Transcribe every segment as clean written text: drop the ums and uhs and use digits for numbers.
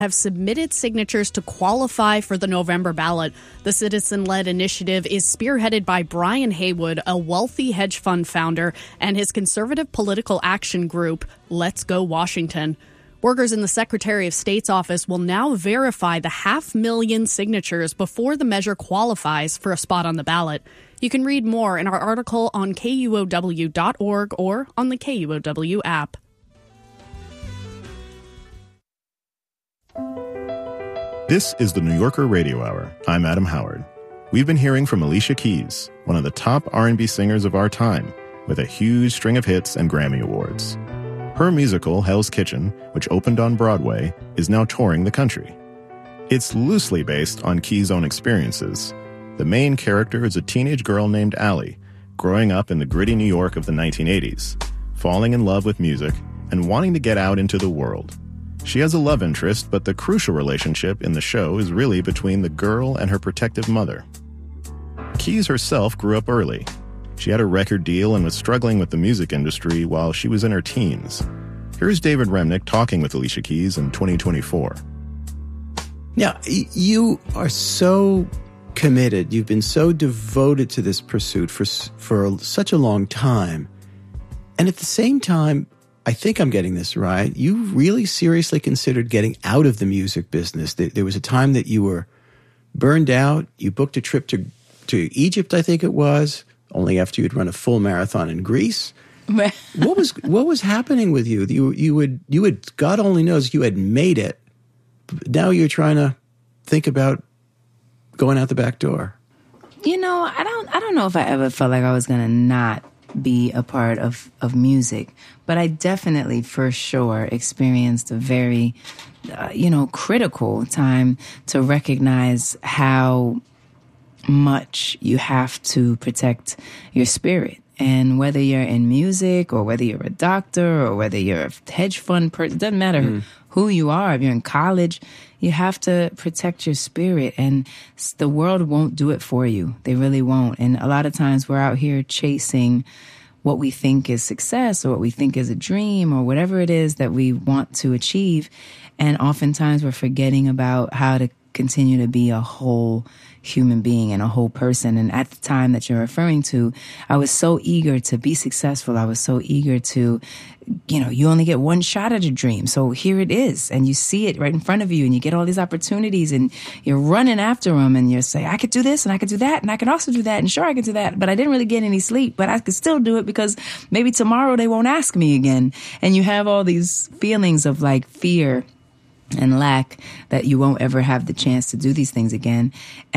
have submitted signatures to qualify for the November ballot. The citizen-led initiative is spearheaded by Brian Haywood, a wealthy hedge fund founder, and his conservative political action group, Let's Go Washington. Workers in the Secretary of State's office will now verify the 500,000 signatures before the measure qualifies for a spot on the ballot. You can read more in our article on KUOW.org or on the KUOW app. This is the New Yorker Radio Hour. I'm Adam Howard. We've been hearing from Alicia Keys, one of the top R&B singers of our time, with a huge string of hits and Grammy Awards. Her musical, Hell's Kitchen, which opened on Broadway, is now touring the country. It's loosely based on Keys' own experiences. The main character is a teenage girl named Allie, growing up in the gritty New York of the 1980s, falling in love with music and wanting to get out into the world. She has a love interest, but the crucial relationship in the show is really between the girl and her protective mother. Keys herself grew up early. She had a record deal and was struggling with the music industry while she was in her teens. Here's David Remnick talking with Alicia Keys in 2024. Now, you are so committed. You've been so devoted to this pursuit for such a long time. And at the same time, I think I'm getting this right, you really seriously considered getting out of the music business. There was a time that you were burned out. You booked a trip to Egypt, I think it was, only after you'd run a full marathon in Greece. What was happening with you? You had, God only knows, you had made it. Now you're trying to think about going out the back door. You know, I don't know if I ever felt like I was going to not be a part of music, but I definitely for sure experienced a very, critical time to recognize how much you have to protect your spirit. And whether you're in music or whether you're a doctor or whether you're a hedge fund person, it doesn't matter who you are. If you're in college, you have to protect your spirit, and the world won't do it for you. They really won't. And a lot of times we're out here chasing what we think is success or what we think is a dream or whatever it is that we want to achieve. And oftentimes we're forgetting about how to continue to be a whole human being and a whole person. And at the time that you're referring to, I was so eager to be successful. I was so eager to, you only get one shot at a dream. So here it is. And you see it right in front of you and you get all these opportunities and you're running after them and you're saying, I could do this and I could do that and I could also do that. And sure, I could do that. But I didn't really get any sleep, but I could still do it because maybe tomorrow they won't ask me again. And you have all these feelings of like fear and lack that you won't ever have the chance to do these things again.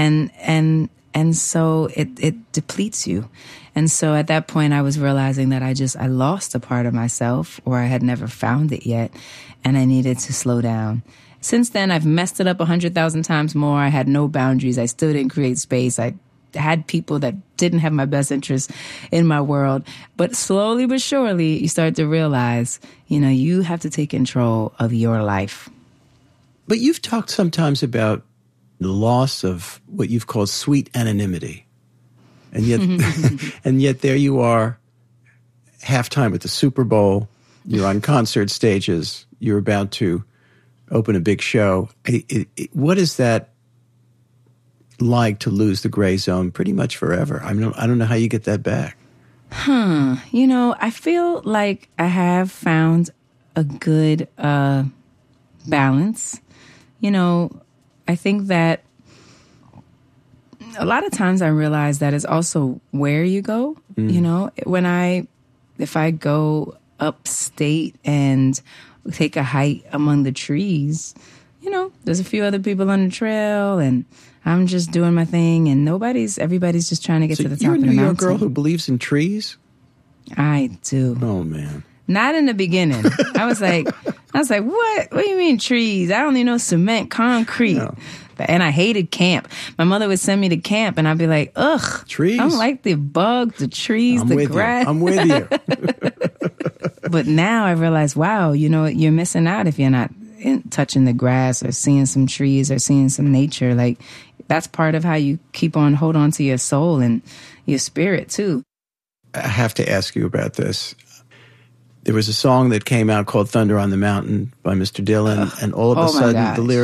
And so it depletes you. And so at that point I was realizing that I lost a part of myself, or I had never found it yet, and I needed to slow down. Since then, I've messed it up 100,000 times more. I had no boundaries. I still didn't create space. I had people that didn't have my best interests in my world. But slowly but surely, you start to realize, you have to take control of your life. But you've talked sometimes about the loss of what you've called sweet anonymity. And yet, and yet there you are, halftime at the Super Bowl, you're on concert stages, you're about to open a big show. What is that like to lose the gray zone pretty much forever? I don't know how you get that back. I feel like I have found a good balance. I think that a lot of times I realize that it's also where you go. If I go upstate and take a hike among the trees, there's a few other people on the trail and I'm just doing my thing and everybody's just trying to get to the top of the mountain. You're a New York girl who believes in trees? I do. Oh, man. Not in the beginning. I was like, what? What do you mean trees? I only know cement, concrete. No. And I hated camp. My mother would send me to camp and I'd be like, ugh. Trees? I don't like the bugs, the trees, the grass. I'm with you. But now I realize, wow, you're missing out if you're not touching the grass or seeing some trees or seeing some nature. Like, that's part of how you hold on to your soul and your spirit too. I have to ask you about this. there was a song that came out called Thunder on the Mountain by Mr. Dylan, and all of a sudden the lyrics